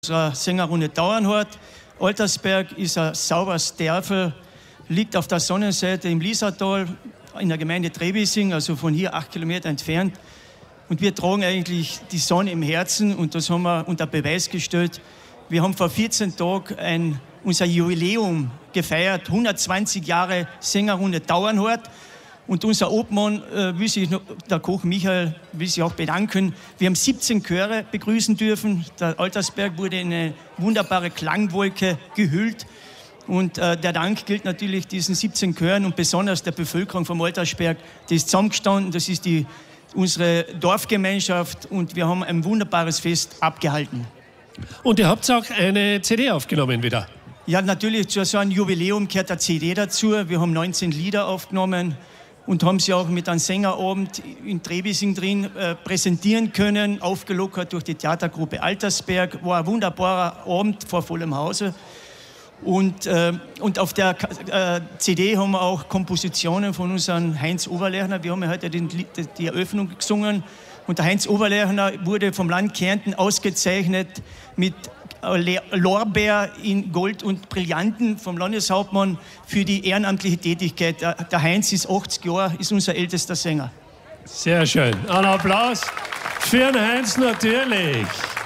Unserer Sängerrunde Dauernhort. Altersberg ist ein sauberes Dörfel, liegt auf der Sonnenseite im Liesertal in der Gemeinde Trebising, also von hier 8 Kilometer entfernt. Und wir tragen eigentlich die Sonne im Herzen und das haben wir unter Beweis gestellt. Wir haben vor 14 Tagen unser Jubiläum gefeiert, 120 Jahre Sängerrunde Dauernhort. Und unser Obmann, der Koch Michael, will sich auch bedanken. Wir haben 17 Chöre begrüßen dürfen. Der Altersberg wurde in eine wunderbare Klangwolke gehüllt. Und der Dank gilt natürlich diesen 17 Chören und besonders der Bevölkerung vom Altersberg. Die ist zusammengestanden, das ist unsere Dorfgemeinschaft und wir haben ein wunderbares Fest abgehalten. Und ihr habt auch eine CD aufgenommen wieder? Ja, natürlich, zu so einem Jubiläum gehört eine CD dazu. Wir haben 19 Lieder aufgenommen und haben sie auch mit einem Sängerabend in Trebising drin präsentieren können, aufgelockert durch die Theatergruppe Altersberg. War ein wunderbarer Abend vor vollem Hause. Und auf der CD haben wir auch Kompositionen von unserem Heinz Oberlechner. Wir haben ja heute die Eröffnung gesungen. Und der Heinz Oberlechner wurde vom Land Kärnten ausgezeichnet mit Lorbeer in Gold und Brillanten vom Landeshauptmann für die ehrenamtliche Tätigkeit. Der Heinz ist 80 Jahre, ist unser ältester Sänger. Sehr schön. Ein Applaus für den Heinz natürlich.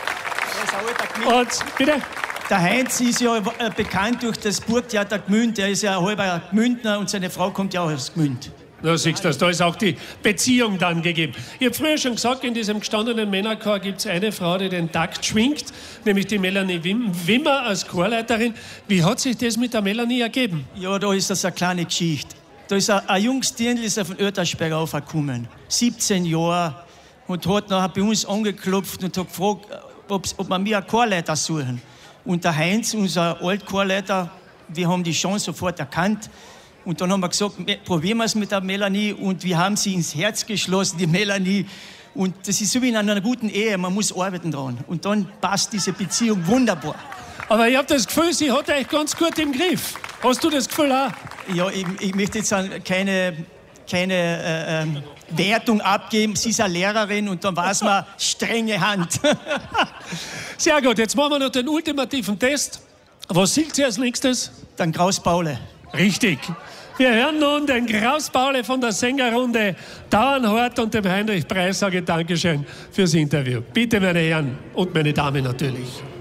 Und bitte? Der Heinz ist ja bekannt durch das Burgtheater Gmünd. Er ist ja ein halber Gmündner und seine Frau kommt ja auch aus Gmünd. Da siehst du, da ist auch die Beziehung dann gegeben. Ich habe früher schon gesagt, in diesem gestandenen Männerchor gibt es eine Frau, die den Takt schwingt, nämlich die Melanie Wimmer als Chorleiterin. Wie hat sich das mit der Melanie ergeben? Ja, da ist das eine kleine Geschichte. Da ist ein junges Dirndl von Oettersberg aufgekommen, 17 Jahre, und hat nachher bei uns angeklopft und hat gefragt, ob wir mir einen Chorleiter suchen. Und der Heinz, unser Altchorleiter, wir haben die Chance sofort erkannt. Und dann haben wir gesagt, probieren wir es mit der Melanie. Und wir haben sie ins Herz geschlossen, die Melanie. Und das ist so wie in einer guten Ehe, man muss arbeiten dran. Und dann passt diese Beziehung wunderbar. Aber ich habe das Gefühl, sie hat euch ganz gut im Griff. Hast du das Gefühl auch? Ja, ich möchte jetzt keine Wertung abgeben. Sie ist eine Lehrerin und dann weiß man, strenge Hand. Sehr gut, jetzt machen wir noch den ultimativen Test. Was singt sie als nächstes? Dann Kraus Paule. Richtig. Wir hören nun den Kraus Paule von der Sängerrunde Dauernhort und dem Heinrich Preis sage Dankeschön fürs Interview. Bitte, meine Herren und meine Damen natürlich.